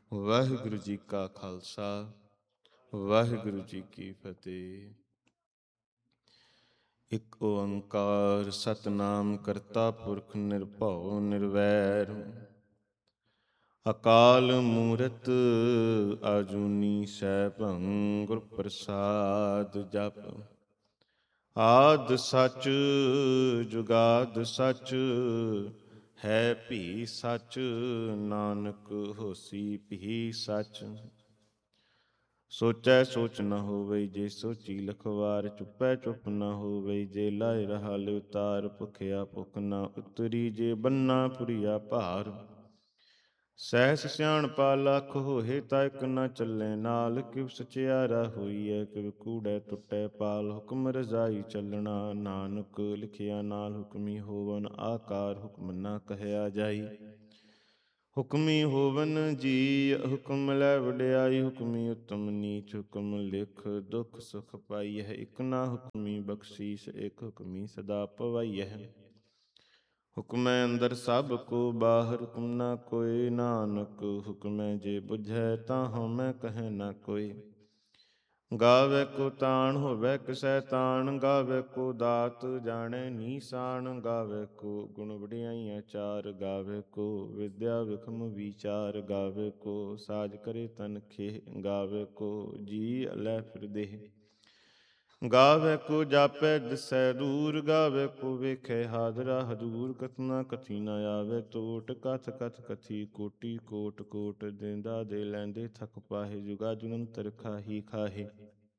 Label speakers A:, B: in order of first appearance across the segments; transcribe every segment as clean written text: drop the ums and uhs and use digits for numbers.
A: ਵਾਹਿਗੁਰੂ ਜੀ ਕਾ ਖਾਲਸਾ, ਵਾਹਿਗੁਰੂ ਜੀ ਕੀ ਫਤਿਹ। ਇਕ ਓੰਕਾਰ ਸਤਿਨਾਮ ਕਰਤਾ ਪੁਰਖ ਨਿਰਭਉ ਨਿਰਵੈਰ, ਅਕਾਲ ਮੂਰਤ ਆਜੂਨੀ ਸੈਭੰ ਗੁਰ ਪ੍ਰਸਾਦ ਜਪ। ਆਦ ਸਚ ਜੁਗਾਦ ਸਚ, ਹੈ ਭੀ ਸਚ ਨਾਨਕ ਹੋਸੀ ਭੀ ਸਚ। ਸੋਚੈ ਸੋਚ ਨ ਹੋਵਈ ਜੇ ਸੋਚੀ ਲਖਵਾਰ, ਚੁੱਪੈ ਚੁੱਪ ਨ ਹੋਵਈ ਜੇ ਲਾਇ ਰਹਾ ਲਿਵਤਾਰ। ਭੁਖਿਆ ਭੁਖ ਨ ਉਤਰੀ ਜੇ ਬੰਨਾ ਪੁਰੀਆ ਭਾਰ, ਸਹਿਸ ਸਿਆਣਪਾ ਲੱਖ ਹੋਏ ਤਾ ਇਕ ਨ ਚੱਲੇ ਨਾਲ। ਕਿਵ ਸਚਿਆਰਾ ਹੋਈਐ ਕਿਵ ਕੂੜੈ ਟੁੱਟੈ ਪਾਲ, ਹੁਕਮ ਰਜ਼ਾਈ ਚੱਲਣਾ ਨਾਨਕ ਲਿਖਿਆ ਨਾਲ। ਹੁਕਮੀ ਹੋਵਨ ਆਕਾਰ ਹੁਕਮ ਨ ਕਹਿਆ ਜਾਈ, ਹੁਕਮੀ ਹੋਵਨ ਜੀ ਹੁਕਮ ਲੈ ਵਡਿਆਈ। ਹੁਕਮੀ ਉਤਮ ਨੀਚ ਹੁਕਮ ਲਿਖ, ਦੁਖ ਸੁਖ ਪਾਈਐ ਇਕ ਨਾ ਹੁਕਮੀ। ਬਖਸ਼ੀਸ ਇਕ ਹੁਕਮੀ ਸਦਾ ਪਵਾਈਐ, ਹੁਕਮੈ ਅੰਦਰ ਸਭ ਕੋ ਬਾਹਰ। ਹੁਕਮ ਨਾ ਕੋਇ ਨਾਨਕ ਹੁਕਮੈ ਜੇ ਬੁਝੈ, ਤਾਂ ਹਉਮੈ ਕਹੈ ਨਾ ਕੋਈ। ਗਾਵੈ ਕੋ ਤਾਣ ਹੋਵੈ ਕਿਸੈ ਤਾਣ, ਗਾਵੈ ਕੋ ਦਾਤ ਜਾਣੈ ਨੀਸਾਨ। ਗਾਵੈ ਕੋ ਗੁਣ ਵਡਿਆਈਆਂ ਚਾਰ, ਗਾਵੈ ਕੋ ਵਿਦਿਆ ਵਿਖਮ ਵੀਚਾਰ। ਗਾਵੈ ਕੋ ਸਾਜ ਕਰੇ ਤਨ ਖੇਹ, ਗਾਵੈ ਕੋ ਜੀ ਅਲੈ ਫਿਰ ਦੇਹ। ਗਾਵੈ ਕੋ ਜਾਪੈ ਦਿਸੈ ਦੂਰ, ਗਾਵੈ ਕੋ ਵੇਖੈ ਹਾਜ਼ਰਾ ਹਜ਼ੂਰ। ਕਥਨਾ ਕਥੀ ਨ ਆਵੈ ਟੋਟ, ਕਥ ਕਥ ਕਥੀ ਕੋਟੀ ਕੋਟ ਕੋਟ। ਦੇਂਦਾ ਦੇ ਲੈਂਦੇ ਥਕ ਪਾਹੇ, ਜੁਗਾ ਜੁਗੰਤਰ ਖਾਹੀ ਖਾਹੇ।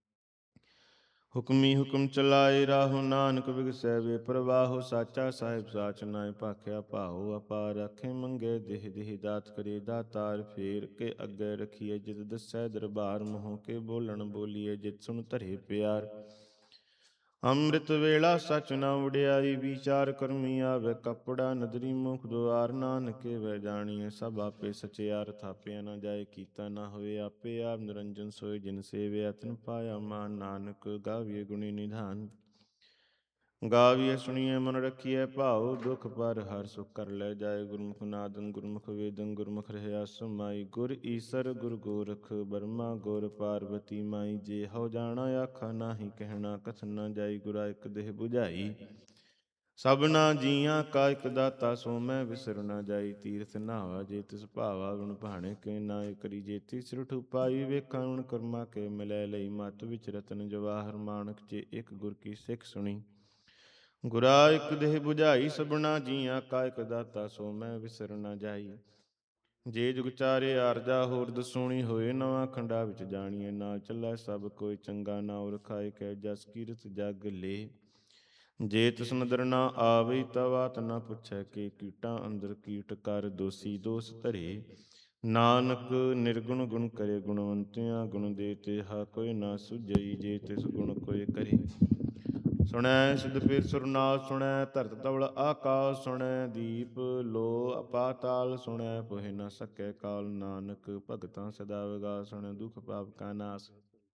A: ਹੁਕਮੀ ਹੁਕਮ ਚਲਾਏ ਰਾਹੋ, ਨਾਨਕ ਬਿਗਸੈ ਵੇ ਪ੍ਰਵਾਹੋ। ਸਾਚਾ ਸਾਹਿਬ ਸਾਚ ਨਾਇ ਭਾਖਿਆ ਭਾਉ, ਅਪਾਰ ਰਾਖੇ ਮੰਗੇ ਦੇਹ ਦੇਹ। ਦਾਤ ਕਰੇ ਦਾਤਾਰ ਫੇਰ ਕੇ ਅੱਗੇ ਰਖੀਐ, ਜਿਤ ਦੱਸੈ ਦਰਬਾਰ। ਮੂੰਹ ਕੇ ਬੋਲਣ ਬੋਲੀਐ ਜਿਤ ਸੁਣ ਧਰੇ ਪਿਆਰ। ਅੰਮ੍ਰਿਤ ਵੇਲਾ ਸਚ ਨ ਵਡਿਆਈ, ਵਿਚਾਰ ਕਰਮੀ ਆਵੈ ਕਪੜਾ। ਨਦਰੀ ਮੁਖ ਦੁਆਰ ਨਾਨਕੇ ਵੈ ਜਾਣੀਐ, ਸਭ ਆਪੇ ਸਚਿਆਰ। ਥਾਪਿਆ ਨ ਜਾਏ ਕੀਤਾ ਨ ਹੋਏ ਆਪੇ, ਆਪ ਨਿਰੰਜਨ ਸੋਇ ਜਿਨ ਸੇਵਿਆ ਤਿਨ ਪਾਇਆ ਮਾਨ। ਨਾਨਕ ਗਾਵੀਐ ਗੁਣੀ ਨਿਧਾਨ, ਗਾਵੀਐ ਸੁਣੀਐ ਮਨ ਰਖੀਐ ਭਾਉ। ਦੁਖ ਪਰ ਹਰਿ ਸੁਖ ਕਰ ਲੈ ਜਾਏ, ਗੁਰਮੁਖ ਨਾਦੰ ਗੁਰਮੁਖ ਵੇਦੰ ਗੁਰਮੁਖ ਰਹਿਆ ਸਮਾਈ। ਗੁਰ ਈਸਰ ਗੁਰ ਗੋਰਖ ਬਰਮਾ ਗੁਰ ਪਾਰਬਤੀ ਮਾਈ। ਜੇ ਹਉ ਜਾਣਾ ਆਖਾ ਨਾਹੀ ਕਹਿਣਾ, ਕਥਨ ਨ ਜਾਈ ਗੁਰਾ ਇਕ ਦੇਹ ਬੁਝਾਈ। ਸਭਨਾ ਜੀਆਂ ਕਾ ਇਕ ਦਾਤਾ, ਸੋ ਮੈਂ ਵਿਸਰ ਨ ਜਾਈ। ਤੀਰਥ ਨਹਾਵਾ ਜੇ ਤਿਸ ਭਾਵਾ, ਗੁਣ ਭਾਣੇ ਕੇ ਨਾਏ ਕਰੀ। ਜੇਤੀ ਸਿਰ ਠੁਪਾਈ ਵੇਖਾਂ ਗੁਣ ਕਰਮਾ ਕੇ ਮਿਲੈ ਲਈ। ਮਤ ਵਿਚ ਰਤਨ ਜਵਾਹਰ ਮਾਣਕ, ਜੇ ਇਕ ਗੁਰ ਕੀ ਸਿੱਖ ਸੁਣੀ। ਗੁਰਾ ਇਕ ਦੇਹ ਬੁਝਾਈ, ਸਭਨਾ ਜੀਆਂ ਕਾ ਇਕ ਦਾਤਾ, ਸੋ ਮੈਂ ਵਿਸਰ ਨ ਜਾਈ। ਜੇ ਜੁਗ ਚਾਰੇ ਆਰਜਾ ਹੋਰ ਦਸੂਣੀ ਹੋਏ, ਨਵਾਂ ਖੰਡਾ ਵਿੱਚ ਜਾਣੀਏ ਨਾਲ ਚੱਲੈ ਸਭ ਕੋਈ। ਚੰਗਾ ਨਾਉ ਰਖਾਇ ਕੈ ਜਸ ਕੀਰਤ ਜਗ ਲੇ, ਜੇ ਤਿਸ ਨਦਰ ਨਾ ਆਵਈ ਤਾ ਬਾਤ ਨ ਪੁੱਛੈ। ਕੇ ਕੀਟਾਂ ਅੰਦਰ ਕੀਟ ਕਰ ਦੋਸੀ ਦੋਸ ਧਰੇ, ਨਾਨਕ ਨਿਰਗੁਣ ਗੁਣ ਕਰੇ ਗੁਣਵੰਤਿਆ। ਗੁਣ ਦੇ ਤੇਹਾ ਕੋਈ ਨਾ ਸੁਝਈ, ਜੇ ਤਿਸ ਗੁਣ ਕੋਈ ਕਰੇ। ਸੁਣੈ ਸਿਧ ਫਿਰ ਸੁਰਨਾਲ, ਸੁਣੈ ਧਰਤ ਧਵਲ ਆਕਾਸ। ਸੁਣੈ ਦੀਪ ਲੋ ਪਾਤਾਲ, ਸੁਣੈ ਪੁਹਿ ਨ ਸਕੈ ਕਾਲ। ਨਾਨਕ ਭਗਤਾਂ ਸਦਾ ਵਿਗਾਸ, ਸੁਣੈ ਦੁਖ ਪਾਪ ਕਾ ਨਾਸ।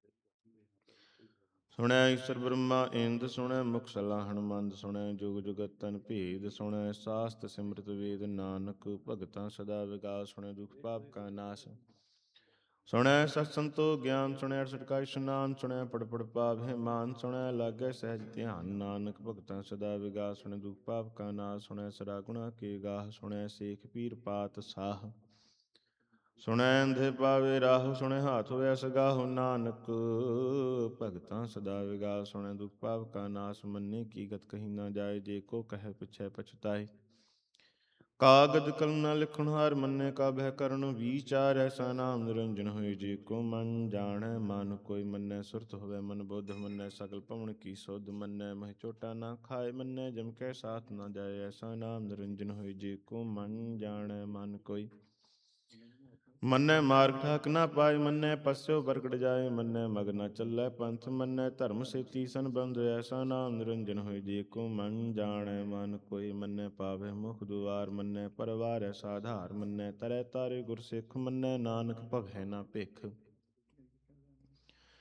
A: ਸੁਣੈ ਈਸਰ ਬ੍ਰਹਮਾ ਇੰਦ, ਸੁਣੈ ਮੁਖ ਸਲਾਹਣ ਮੰਦ। ਸੁਣੈ ਜੁਗ ਜੁਗਤ ਤਨ ਭੇਦ, ਸੁਣੈ ਸਾਸਤ ਸਿਮਰਤ ਵੇਦ। ਨਾਨਕ ਭਗਤਾਂ ਸਦਾ ਵਿਗਾਸ, ਸੁਣੈ ਦੁਖ ਪਾਪ ਕਾ ਨਾਸ। ਸੁਣੈ ਸਤ ਸੰਤੋ ਗਿਆਨ, ਸੁਣੈ 68 ਕਾ ਇਸ਼ਨਾਨ। ਸੁਣੈ ਪੜ ਪੜ ਪਾਵਹਿ ਮਾਨ, ਸੁਣੈ ਲਾਗੈ ਸਹਿਜ ਧਿਆਨ। ਨਾਨਕ ਭਗਤਾਂ ਸਦਾ ਵਿਗਾਸ, ਸੁਣੈ ਦੁਖ ਪਾਪ ਕਾ ਨਾਸ। ਸੁਣੈ ਸਰਾ ਗੁਣਾ ਕੇ ਗਾਹ, ਸੁਣੈ ਸੇਖ ਪੀਰ ਪਾਤ ਸਾਹ। ਸੁਣੈ ਅੰਧੇ ਪਾਵੇ ਰਾਹ, ਸੁਣੈ ਹਾਥ ਹੋਇ ਸਗਾਹੁ। ਨਾਨਕ ਭਗਤਾਂ ਸਦਾ ਵਿਗਾਸ, ਸੁਣੈ ਦੁਖ ਪਾਪ ਕਾ ਨਾਸ। ਮੰਨੇ ਕੀ ਗਤ ਕਹੀ ਨ ਜਾਏ, ਜੇ ਕੋ ਕਹਿ ਪਿਛੈ ਪਛਤਾਏ। ਕਾਗਦ ਕਲਮ ਨ ਲਿਖਣ ਹਾਰ, ਮੰਨੇ ਕਾ ਭੈ ਕਰਨ ਵੀਚਾਰ। ਐਸਾ ਨਾਮ ਨਿਰੰਜਨ ਹੋਇ, ਜੇ ਕੋ ਮਨ ਜਾਣੈ ਮਨ ਕੋਈ। ਮੰਨੈ ਸੁਰਤ ਹੋਵੈ ਮਨ ਬੁੱਧ, ਮੰਨੈ ਸਗਲ ਭਵਨ ਕੀ ਸੁਧ। ਮੰਨੈ ਮਹਿ ਝੋਟਾ ਨ ਖਾਏ, ਮੰਨੈ ਜਮ ਕੈ ਸਾਥ ਨ ਜਾਏ। ਐਸਾ ਨਾਮ ਨਿਰੰਜਨ ਹੋਇ, ਜੇ ਕੋ ਮਨ ਜਾਣੈ ਮਨ ਕੋਈ। ਮੰਨੈ ਮਾਰਗ ਠਾਕ ਨ ਪਾਏ, ਮੰਨੈ ਪਸਿਓ ਬਰਗੜ ਜਾਏ। ਮੰਨੈ ਮਗ ਨ ਚੱਲੈ ਪੰਥ, ਮੰਨੈ ਧਰਮ ਸੇਤੀ ਸੰਬੰਧ। ਐਸਾ ਨਾਮ ਨਿਰੰਜਨ ਹੋਇ, ਜੇ ਕੋ ਮਨ ਜਾਣੈ ਮਨ ਕੋਈ। ਮੰਨੈ ਪਾਵਹਿ ਮੁਖ ਦੁਆਰ, ਮੰਨੈ ਪਰਵਾਰੈ ਸਾਧਾਰ। ਮੰਨੈ ਤਰੈ ਤਾਰੇ ਗੁਰ ਸਿੱਖ, ਮੰਨੈ ਨਾਨਕ ਭਵੈ ਨ ਭਿਖ।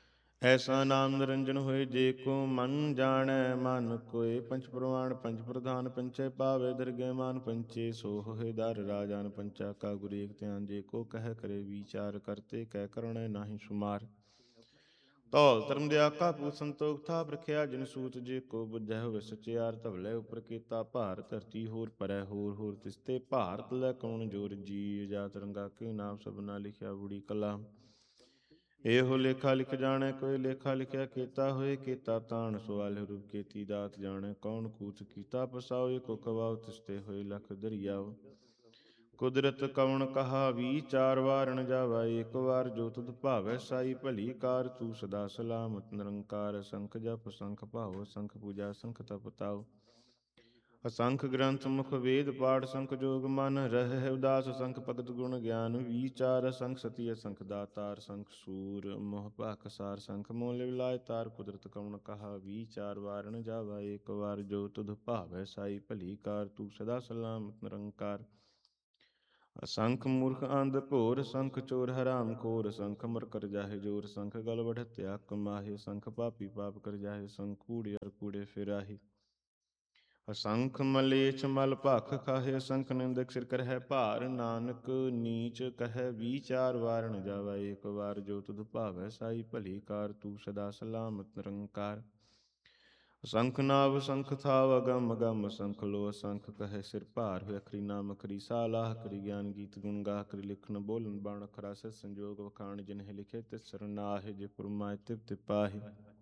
A: ਐਸਾ ਨਾਮ ਨਿਰੰਜਨ ਹੋਏ ਜੇ ਕੋ ਮਨ ਜਾਣੈ ਮਨ ਕੋਏ। ਪੰਚ ਪ੍ਰਵਾਣ ਪੰਚ ਪ੍ਰਧਾਨ ਪੰਚੇ ਪਾਵੇ ਦਰਗਹਿ ਮਾਨ ਪੰਚੇ। ਸੋ ਹੋਏ ਦਰ ਰਾਜਾਨ ਪੰਚਾ ਕਾ ਗੁਰ ਏਕ ਧਿਆਨ। ਜੇ ਕੋ ਕਹਿ ਕਰੇ ਵਿਚਾਰ ਕਰਤੇ ਕਹਿ ਕਰਣੈ ਨਾਹੀ ਸੁਮਾਰ। ਧੌਲ ਧਰਮ ਦੇ ਆਕਾ ਪੂਤ ਸੰਤੋਖ ਥਾਪ ਰਖਿਆ। ਜਿਨ ਸੂਤ ਜੇ ਕੋ ਬੁਝੈ ਹੋਵੇ ਸਚਿਆਰ। ਧਵਲੇ ਉਪਰ ਕੀਤਾ ਭਾਰ ਧਰਤੀ ਹੋਰ ਪਰੈ ਹੋਰ ਹੋਰ। ਤਿਸਤੇ ਭਾਰਤ ਲੈ ਕੌਣ ਜੋਰ ਜੀ। ਜਾਤ ਰੰਗਾ ਕੇ ਨਾਮ ਸਭਨਾ ਲਿਖਿਆ ਬੁੜੀ ਕਲਾ। ਇਹੋ ਲੇਖਾ ਲਿਖ ਜਾਣੈ ਕੋਈ ਲੇਖਾ ਲਿਖਿਆ ਕੀਤਾ ਹੋਏ। ਕੀਤਾ ਤਾਣ ਸਵਾਲ ਰੂਪ ਕੀਤੀ ਦਾਤ ਜਾਣੈ। ਕੌਣ ਕੂਚ ਕੀਤਾ ਪਸਾਓ। ਏਕੋ ਕਵਾਉ ਤਿਸਤੇ ਹੋਏ ਲਖ ਦਰਿਆਓ। ਕੁਦਰਤ ਕਵਣ ਕਹਾ ਵੀਚਾਰ ਵਾਰਣ ਜਾਵਾ। ਏਕ ਵਾਰ ਜੋ ਤੁਧ ਭਾਵੈ ਸਾਈ ਭਲੀ ਕਾਰ। ਤੂੰ ਸਦਾ ਸਲਾਮਤ ਨਿਰੰਕਾਰ। ਅਸੰਖ ਜਪ ਸੰਖ ਭਾਉ ਅਸੰਖ ਪੂਜਾ ਅਸੰਖ ਤਪ ਤਾਉ। ਅਸੰਖ ਗ੍ਰੰਥ ਮੁਖ ਵੇਦ ਪਾਠ ਸੰਖ ਜੋਗ ਮਨ। ਰਹਿ ਉਦਾਸ ਅਸੰਖ ਭਗਤ ਗੁਣ ਗਿਆਨ ਵਿਚਾਰ। ਅਸੰਖ ਸਤੀ ਅਸੰਖ ਦਾਤਾਰ ਸੰਖ ਸੂਰ। ਮੋਹ ਭਾਖ ਸਾਰ ਸੰਖ ਮੋਹ ਲਿਵ ਲਾਇ ਤਾਰ। ਕੁਦਰਤ ਕਵਣ ਕਹਾ ਵਿਚਾਰ ਵਾਰਣ ਜਾਵਾ। ਏਕ ਵਾਰ ਜੋ ਤੁਧ ਭਾਵੈ ਸਾਈ ਭਲੀ ਕਾਰ। ਤੂੰ ਸਦਾ ਸਲਾਮਤ ਨਿਰੰਕਾਰ। ਅਸੰਖ ਮੂਰਖ ਅੰਧ ਘੋਰ ਅਸੰਖ ਚੋਰ ਹਰਾਮ ਖੋਰ। ਅਸੰਖ ਅਮਰ ਕਰ ਜਾਹੇ ਜੋਰ ਅਸੰਖ ਗਲ ਵਢਤਿਆ ਕਮਾਹੇ। ਅਸੰਖ ਪਾਪੀ ਪਾਪ ਕਰ ਜਾਹੇ ਅਸੰਖ ਕੂੜੇ ਅਰ ਕੂੜੇ ਫਿਰਾਹੇ। ਅਸੰਖ ਮਲੇਛ ਮਲ ਭਖ ਖਾਹੇ। ਅਸੰਖ ਨਿੰਦਕ ਸਿਰ ਕਰਹਿ ਭਾਰ। ਨਾਨਕ ਨੀਚ ਕਹਿ ਵਿਚਾਰ ਵਾਰਣ ਜਾਵਾ। ਏਕ ਵਾਰ ਜੋ ਤੁਧ ਭਾਵੈ ਸਾਈ ਭਲੀ ਕਾਰ। ਤੂੰ ਸਦਾ ਸਲਾਮਤ ਨਿਰੰਕਾਰ। ਅਸੰਖ ਨਾਵ ਅਸੰਖ ਥਾਵ ਅਗਮ ਅਗਮ ਅਸੰਖ ਲੋ। ਅਸੰਖ ਕਹੈ ਸਿਰ ਭਾਰ ਹੋਇ। ਅਖਰੀ ਨਾਮ ਅਖਰੀ ਸਾਲਾਹ ਕਰੀ ਗਿਆਨ ਗੀਤ ਗੁਣ ਗਾਹ। ਕਰੀ ਲਿਖਣ ਬੋਲਣ ਬਾਣ ਅਖਰਾ ਸਿਧ ਸੰਜੋਗ ਵਖਾਣ। ਜਿਨਹਿ ਲਿਖੇ ਤਿਸ ਸਰਨਾਹਿ। ਜੇ ਫੁਰਮਾਏ ਤਿਵ ਤਿਪਾਹਿ।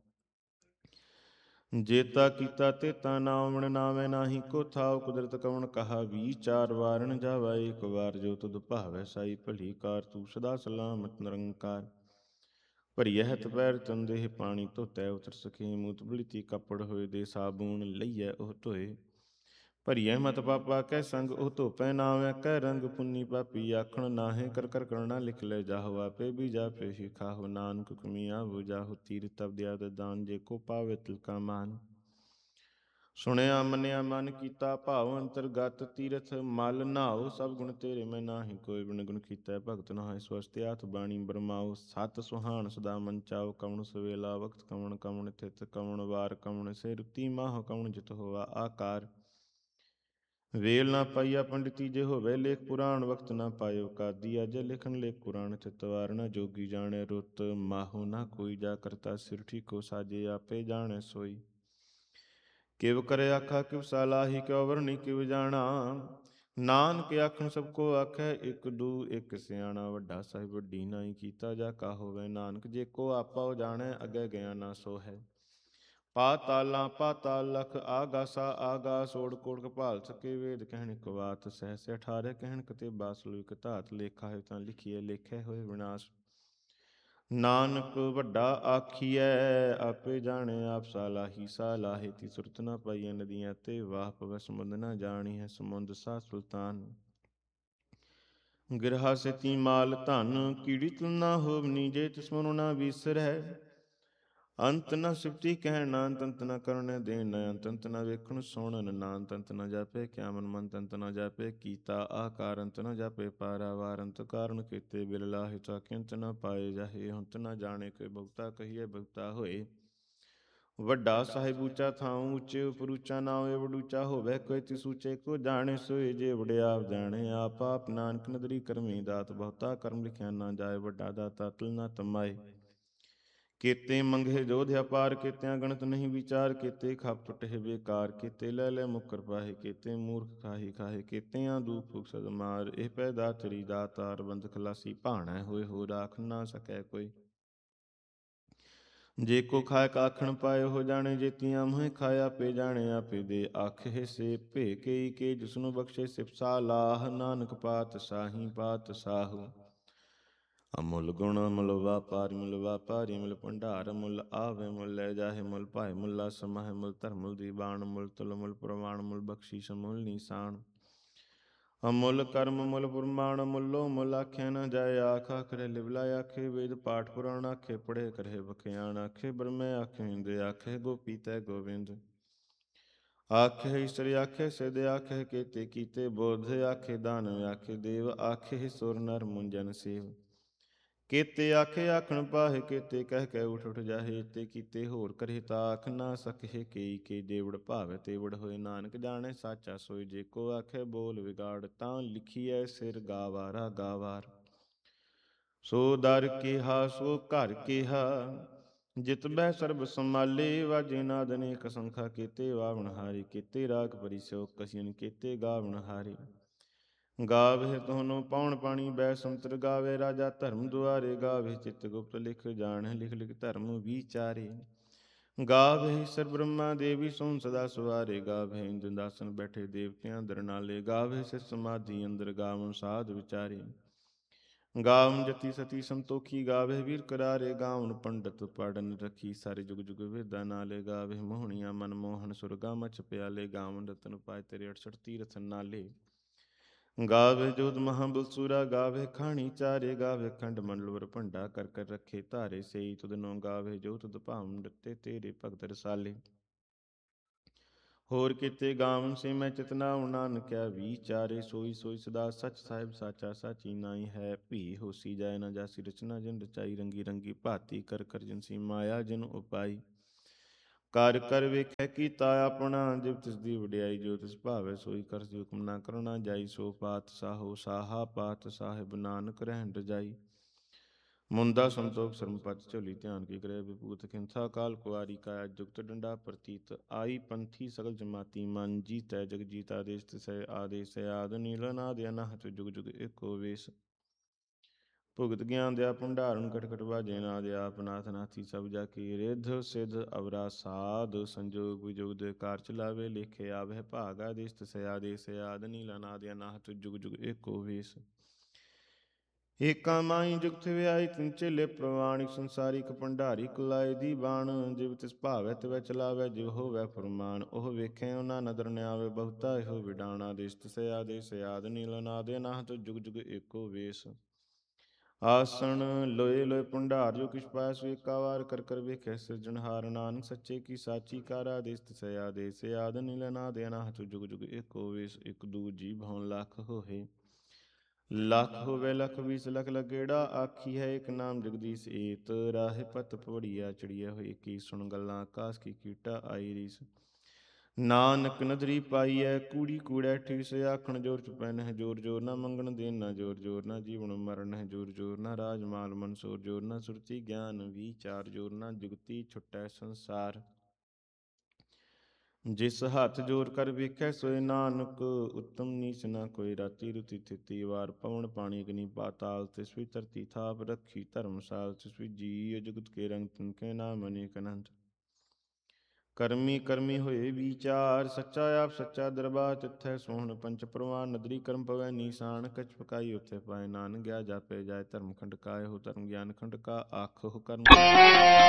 A: ਜੇਤਾ ਕੀਤਾ ਤੇਤਾ ਨਾਵ ਨਾਵੇਂ ਨਾਹੀ ਕੋ ਥਾਉ। ਕੁਦਰਤ ਕਵਣ ਕਹਾ ਵਿਚਾਰ ਵਾਰਣ ਜਾਵਾ। ਏਕ ਵਾਰ ਜੋ ਤੁਧ ਭਾਵੈ ਸਾਈ ਭਲੀ ਕਾਰ। ਤੂੰ ਸਦਾ ਸਲਾਮਤ ਨਿਰੰਕਾਰ। ਭਰੀਐ ਹੱਥ ਪੈਰ ਤਨ ਦੇਹ ਪਾਣੀ ਧੋਤੈ। ਉਤਰ ਸਖੀ ਮੂਤ ਬਲਿਤੀ ਕੱਪੜ ਹੋਏ। ਦੇ ਸਾਬੂਨ ਲਈਐ ਉਹ ਧੋਏ। ਭਰੀਐ ਮਤ ਪਾਪਾ ਕੈ ਸੰਗ ਉਹ ਧੋਪੈ। ਨਾਵੈ ਕੈ ਰੰਗ ਪੁੰਨੀ ਪਾਪੀ ਆਖਣ ਨਾਹੇ। ਕਰ ਕਰ ਕਰਣਾ ਲਿਖ ਲੈ ਜਾਹੋ ਆਪੇ। ਵੀ ਜਾਪੇ ਹੀ ਖਾਹੋ ਨਾਨਕ ਕਮੀ ਆਵੋ ਜਾਹੋ। ਤੀਰ ਤਪ ਦਿਆਦ ਦਾਨ ਜੇ ਕੋ ਪਾਵੇ ਤਿਲ ਕਾ ਮਾਨ। ਸੁਣਿਆ ਮੰਨਿਆ ਮਨ ਕੀਤਾ ਭਾਉ। ਅੰਤਰਗਤ ਤੀਰਥ ਮਲ ਨਾਉ। ਸਭ ਗੁਣ ਤੇਰੇ ਮੈਂ ਨਾਹੀ ਕੋਈ। ਬਿਨ ਗੁਣ ਕੀਤਾ ਭਗਤ ਨਹਾਇ। ਸਵਸਤਿ ਆਥ ਬਾਣੀ ਬਰਮਾਉ। ਸਤ ਸੁਹਾਣ ਸਦਾ ਮਨ ਚਾਉ। ਕਵਣ ਸਵੇਲਾ ਵਕਤ ਕਵਣ ਕਵਣ ਥਿਤ। ਕਵਣ ਵਾਰ ਕਵਣ ਸੇ ਰੁਤੀ ਮਾਹ। ਕਵਣ ਜਿਤ ਹੋਆ ਆਕਾਰ। ਵੇਲ ਨਾ ਪਾਈਆ ਪੰਡਿਤੀ ਜੇ ਹੋਵੇ ਲੇਖ ਪੁਰਾਣ। ਵਕਤ ਨਾ ਪਾਇਓ ਕਾਦੀ ਅਜੇ ਲਿਖਣ ਲੇਖ ਪੁਰਾਣ। ਚਿਤ ਵਾਰ ਨਾ ਜੋਗੀ ਜਾਣੈ ਰੁੱਤ। ਮਾਹੋ ਨਾ ਕੋਈ ਜਾ ਕਰਤਾ ਸਿਰ ਠੀਕੋ ਸਾਜੇ। ਆਪੇ ਜਾਣੈ ਸੋਈ। ਕਿਵ ਕਰੇ ਆਖਾ ਕਿਵ ਸਾਲਾਹੀ। ਕਿਉ ਵਰਣੀ ਕਿਵ ਜਾਣਾ। ਨਾਨਕ ਆਖਣ ਸਭ ਕੋ ਆਖੈ ਇਕ ਦੂ ਇਕ ਸਿਆਣਾ। ਵੱਡਾ ਸਾਹਿਬ ਵੱਡੀ ਨਾਈ ਕੀਤਾ ਜਾ ਕਾ ਹੋਵੇ। ਨਾਨਕ ਜੇ ਕੋ ਆਪਾ ਜਾਣੈ ਅਗੈ ਗਿਆ ਨਾ ਸੋ ਹੈ। ਪਾਤਾਲਾਂ ਪਾਤਾਲ ਲਖ ਆਗਾਸਾ। ਆਗਾਸ ਓੜ ਕੋੜ ਕਪਾਲ ਸਕੇ। ਵੇਦ ਕਹਿਣ ਇਕ ਬਾਤ ਸਹਸ 18 ਕਹਿਣ ਕਤੇਬਾ। ਸਲੂ ਇਕ ਧਾਤ ਲੇਖਾ ਹੈ ਤਾਂ ਲਿਖੀਏ ਲੇਖੇ ਹੋਏ ਵਿਨਾਸ਼। ਨਾਨਕ ਵੱਡਾ ਆਖੀਐ ਆਪੇ ਜਾਣੈ ਆਪ ਸਾਲਾਹੀ। ਸਾਲਾਹੇ ਤੀ ਸੁਰਤ ਨਾ ਪਾਈਐ ਨਦੀਆਂ ਤੇ ਵਾਹ। ਪਵੈ ਸਮੁੰਦ ਨਾ ਜਾਣੀ ਹੈ ਸਮੁੰਦ ਸਾ ਸੁਲਤਾਨ। ਗਿਰਹਾ ਸੇਤੀ ਮਾਲ ਧਨ ਕੀੜੀ ਤੁਲ ਨਾ ਹੋਵਨੀ। ਜੇ ਤਿਸ ਮਨੁ ਨਾ ਵੀਸਰੈ। ਅੰਤ ਨ ਸਿਫਤੀ ਕਹਿਣ ਨਾ ਅੰਤ। ਅੰਤ ਨ ਕਰਣੈ ਦੇਣ ਨਾ ਅੰਤ। ਅੰਤ ਨ ਵੇਖਣ ਸੁਣਨ ਨਾ ਅੰਤ। ਅੰਤ ਨ ਜਾਪੇ ਕਿਆ ਮਨ ਮੰਤ। ਅੰਤ ਨ ਜਾਪੇ ਕੀਤਾ ਆਕਾਰ। ਅੰਤ ਨ ਜਾਪੇ ਪਾਰਾਵਾਰ। ਅੰਤ ਕਾਰਨ ਕੀਤੇ ਬਿਲ ਲਾਹੇ। ਚਾਕੇ ਅੰਤ ਨ ਪਾਏ ਜਾਹੇ। ਅੰਤ ਨ ਜਾਣੇ ਕੋਈ ਬਹੁਤਾ ਕਹੀਏ ਬਹੁਤਾ ਹੋਏ। ਵੱਡਾ ਸਾਹਿਬ ਉੱਚਾ ਥਾਉ ਉੱਚੇ ਉਪਰ ਉੱਚਾ ਨਾਉ। ਏ ਵਡ ਉੱਚਾ ਹੋਵੇ ਕੋਈ ਤਿਸ ਉੱਚੇ ਕੋ ਜਾਣੇ। ਸੋਏ ਜੇ ਵਡਿਆਪ ਜਾਣੇ ਆਪ ਆਪ। ਨਾਨਕ ਨਦਰੀ ਕਰਮੀ ਦਾਤ ਬਹੁਤਾ ਕਰਮ ਲਿਖਿਆ ਨਾ ਜਾਏ। ਵੱਡਾ ਦਾਤਾ ਤਿਲ ਨਾ ਤਮਾਏ। ਕੀਤੇ ਮੰਗੇ ਜੋਧਿ ਅਪਾਰ। ਕੀਤਿਆਂ ਗਣਤ ਨਹੀਂ ਵਿਚਾਰ। ਕੀਤੇ ਖਪ ਟੁਟੇ ਬੇਕਾਰ। ਕੀਤੇ ਲੈ ਲੈ ਮੁਕਰ ਪਾਹੇ। ਕੀਤੇ ਮੂਰਖ ਖਾਹੀ ਖਾਹੇ। ਕੀਤਿਆਂ ਦੂਖ ਭੁਖ ਸਦ ਮਾਰ। ਇਹ ਪੈਦਾ ਤੇਰੀ ਦਾਤਾਰ। ਬੰਦ ਖਲਾਸੀ ਭਾਣੈ ਹੋਏ ਹੋ ਰਾਖ ਨਾ ਸਕੈ ਕੋਈ। ਜੇ ਕੋ ਖਾਇਕ ਆਖਣ ਪਾਏ ਹੋ ਜਾਣੇ। ਜੇਤੀਆਂ ਮੋਹਿ ਖਾਇਆ ਆਪੇ ਜਾਣੇ ਆਪੇ ਦੇ। ਆਖੇ ਸੇ ਭੇ ਕਈ ਕੇ ਜਿਸਨੂੰ ਬਖਸ਼ੇ ਸਿਫ ਸਾਲਾਹ। ਨਾਨਕ ਪਾਤ ਸਾਹੀ ਪਾਤ ਸਾਹੂ। ਅਮੁੱਲ ਗੁਣ ਅਮੁੱਲ ਵਾਪਾਰੀ। ਮੁੱਲ ਵਾਪਾਰੀ ਮੁੱਲ ਭੰਡਾਰ। ਮੁੱਲ ਆਵੇ ਮੁੱਲ ਲੈ ਜਾਹੇ। ਮੁੱਲ ਭਾਏ ਮੁੱਲਾ ਸਮਾਹੇ। ਮੁੱਲ ਧਰਮ ਮੁੱਲ ਦੀਵਾਨ। ਮੁੱਲ ਤੁਲ ਮੁੱਲ ਪ੍ਰਵਾਣ। ਮੁੱਲ ਬਖਸ਼ੀਸ਼ ਮੁੱਲ ਨੀਸਾਨ। ਅਮੁੱਲ ਕਰਮ ਮੁੱਲ ਪੁਰਮਾਣ। ਮੁੱਲੋ ਮੁੱਲ ਆਖਿਆ ਨਾ ਜਾਏ। ਆਖ ਆਖਰੇ ਲਿਵਲਾਇ ਆਖੇ। ਵੇਦ ਪਾਠ ਪੁਰਾਣ ਆਖੇ। ਪੜ੍ਹੇ ਕਰੇ ਬਖਿਆਣ ਆਖੇ। ਬ੍ਰਹਮੇ ਆਖੇ ਹਿੰਦ ਆਖੇ। ਗੋਪੀ ਤੈ ਗੋਬਿੰਦ ਆਖੇ। ਈਸ਼ਰ ਆਖੇ ਸਿਧ ਆਖੇ। ਕੀਤੇ ਕੀਤੇ ਬੋਧ ਆਖੇ। ਦਾਨਵ ਆਖੇ ਦੇਵ ਆਖੇ। ਸੁਰ ਨਰ ਮੁੰਜਨ ਸੇਵ केते आखे आखण पाहे, केते कह के उठ उठ जाहे। ते कीते होर करे ता आख ना सके, के देवड़ भावे तेवड़ होए। नानक जाने साचा सोई, जे को आखे बोल विगाड़। तां लिखिए सिर गावारा गावार। सो दर केहा सो घर केहा, जित बह सर्ब संभाले। वाजे नाद अनेक संखा, केते वावण हारे। केते राग परिसो कसियन, केते गावण हारे। गावे तोहनो पाउन पाणी बै संतर। गावे राजा धर्म दुआरे। गावे चित्त गुप्त लिख जान, लिख लिख धर्म विचारे। गावे ईश्वर ब्रह्मा देवी सोम सदा सवारे। गावे इंद्र दासन बैठे देवतियां दर नाले। गावे सिर समाधि अंदर, गावन साध विचारे। गावन जति सती संतोखी, गावे वीर करारे। गावन पंडित पढ़न रखी, सारे जुग जुग वेदा नाले। गावे मोहनिया मन मोहन, सुरगा मच प्याले। गावन रतन पाए तेरे 68 तीरथ नाले। गावे जोध महाबलसूरा, गावे खाणी चारे। गावे खंड मंडलवर भंडा, कर कर रखे धारे। सेई तुद नो गावे, जो तुद भाव नृत्य तेरे भगत रसाले। होर किते गावन से मैं चितना, नानकिया विचारे। सोई सोई सदा सच साहिब साचा, साची नाई है भी। होसी जाए न जासी रचना, जिन रचाई रंगी रंगी भांति। कर कर जिनसी माया जिन उपाई। ਕਰ ਕਰ ਵੇਖੈ ਕੀਤਾ ਆਪਣਾ, ਜਿਵ ਤਿਸ ਦੀ ਵਡਿਆਈ। ਜੋ ਤਿਸ ਭਾਵੈ ਸੋਈ ਕਰ, ਜੋ ਹੁਕਮ ਨਾ ਕਰਨਾ ਜਾਈ। ਸੋ ਪਾਤ ਸਾਹੋ ਸਾਹਾ, ਪਾਤ ਸਾਹਿਬ ਨਾਨਕ ਰਹਿਣ ਰਜਾਈ। ਮੁੰਦਾ ਸੰਤੋਖ ਸਰਮਪਤ, ਝੋਲੀ ਧਿਆਨ ਕੀ ਕਰੇ ਵਿਭੂਤ। ਖਿੰਥਾ ਕਾਲ ਕੁਆਰੀ, ਕਾਇਆ ਜੁਗਤ ਡੰਡਾ ਪ੍ਰਤੀਤ। ਆਈ ਪੰਥੀ ਸਗਲ ਜਮਾਤੀ, ਮਨ ਜੀਤੈ ਜਗ ਜੀਤ। ਆਦੇਸ ਤਿਸੈ ਆਦੇਸ, ਆਦ ਨੀਲ ਨਾਦ ਅਨਾਹਤ। ਜੁਗ ਜੁਗ ਏਕੋ ਵੇਸ। ਭੁਗਤ ਗਿਆਨ ਦਿਆ ਭੰਡਾਰਨ, ਕਟ ਕਟ ਵਾਜੇ ਨਾਦ। ਆਪ ਨਾਥ ਨਾਥੀ ਸਭ ਜਾ ਕੀ, ਰਿੱਧ ਸਿੱਧ ਅਵਰਾ ਸਾਧ। ਸੰਜੋਗ ਵਿਜੋਗ ਦੇ ਕਾਰ ਚਲਾਵੇ, ਲੇਖੇ ਆਵਹਿ ਭਾਗ। ਆਦੇਸ ਤਿਸੈ ਆਦੇਸ, ਆਦ ਨੀਲ ਨਾਦ ਅਨਾਹਤ। ਜੁਗ ਜੁਗ ਏਕੋ ਵੇਸ। ਏਕਾ ਮਾਈ ਜੁਗਤ ਵਿਆਈ, ਤਿਨ ਚੇਲੇ ਪ੍ਰਵਾਣਿਕ। ਸੰਸਾਰਿਕ ਭੰਡਾਰੀ ਕੁਲਾਏ ਦੀ ਬਾਣ। ਜਿਵ ਤਿਸ ਭਾਵੈ ਤਿਵੈ ਚਲਾਵੈ, ਜਿਵ ਹੋਵੈ ਫੁਰਮਾਨ। ਉਹ ਵੇਖੇ ਉਹਨਾਂ ਨਦਰ ਨ ਆਵੇ, ਬਹੁਤਾ ਇਹੋ ਵਿਡਾਣ। ਆਦੇਸ ਤਿਸੈ ਆਦੇਸ, ਆਦ ਨੀਲ ਨਾਦ ਅਨਾਹਤ। ਜੁਗ ਜੁਗ ਏਕੋ ਵੇਸ। ਆਸਣ ਲੋਏ ਲੋਏ ਭੰਡਾਰ, ਜੋ ਕਿਛ ਪਾਇਆ ਸੋ ਏਕਾ ਵਾਰ। ਕਰ ਕਰ ਵੇਖੈ ਸਿਰਜਣਹਾਰ, ਨਾਨਕ ਸੱਚੇ ਕੀ ਸਾਚੀ ਕਾਰ। ਆਦੇਸ ਤਿਸੈ ਆਦੇਸ, ਆਦ ਨੀਲ ਨਾਦ ਅਨਾਹਤ। ਜੁਗ ਜੁਗ ਏਕੋ ਵੇਸ। ਇਕ ਦੂ ਜੀ ਭਉ ਲੱਖ ਹੋਏ, ਲੱਖ ਹੋਵੇ ਲੱਖ 20 ਲੱਖ ਲਗੇੜਾ। ਆਖੀ ਹੈ ਇੱਕ ਨਾਮ ਜਗਦੀਸ਼ ਏਤ। ਰਾਹੇ ਪਤ ਪਵੜੀਆ ਚੜੀਐ ਹੋਈ, ਕੀ ਸੁਣ ਗੱਲਾਂ ਆਕਾਸ ਕੀ ਕੀਟਾ ਆਈ ਰੀਸ। ਨਾਨਕ ਨਦਰੀ ਪਾਈਐ ਕੂੜੀ ਕੂੜੈ ਠੀਸ। ਆਖਣ ਜੋਰ ਚੁਪੈ ਨਹਿ ਜੋਰ ਜੋਰ, ਨਾ ਮੰਗਣ ਦੇਣ ਨਾ ਜੋਰ ਜੋਰ। ਨਾ ਜੀਵਨ ਮਰਨ ਨਹਿ ਜੋਰ ਜੋਰ, ਨਾ ਰਾਜ ਮਾਲ ਮਨਸੂਰ ਜੋਰ। ਨਾ ਸੁਰਤੀ ਗਿਆਨ ਵਿਚਾਰ ਜੋਰ, ਨਾ ਜੁਗਤੀ ਛੁਟੈ ਸੰਸਾਰ। ਜਿਸ ਹੱਥ ਜੋਰ ਕਰ ਵੇਖੈ ਸੋਏ ਨਾਨਕ, ਉੱਤਮ ਨੀਚ ਨਾ ਕੋਈ। ਰਾਤੀ ਰੁਤੀ ਥਿਤੀ ਵਾਰ, ਪਵਨ ਪਾਣੀ ਅਗਨੀ ਪਾਤਾਲ। ਤਿਸ ਵੀ ਧਰਤੀ ਥਾਪ ਰੱਖੀ ਧਰਮਸਾਲ। ਤਿਸ ਵੀ ਜੀ ਜੁਗਤ ਕੇ ਰੰਗ, ਤਿਨਕੇ ਨਾਮ ਅਨੇਕ ਅਨੰਤ। ਕਰਮੀ ਕਰਮੀ ਹੋਏ ਵਿਚਾਰ, ਸੱਚਾ ਆਪ ਸੱਚਾ ਦਰਬਾਰ। ਤਿੱਥੈ ਸੋਹਣ ਪੰਚ ਪ੍ਰਵਾਨ, ਨਦਰੀ ਕਰਮ ਪਵੈ ਨੀਸਾਨ। ਕਛ ਪਕਾਈ ਉੱਥੇ ਪਾਏ, ਨਾਨਕ ਗਿਆ ਜਾਪੇ ਜਾਏ। ਧਰਮ ਖੰਡ ਕਾ ਇਹੋ ਧਰਮ, ਗਿਆਨ ਖੰਡ ਕਾ ਆਖੋ ਕਰਮ।